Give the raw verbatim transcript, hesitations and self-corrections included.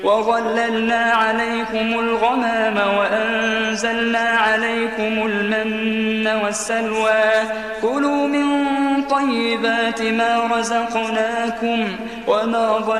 وظللنا عليكم الغمام وأنزلنا عليكم المن والسلوى كلوا من طيبات ما رزقناكم وما ظلمناكم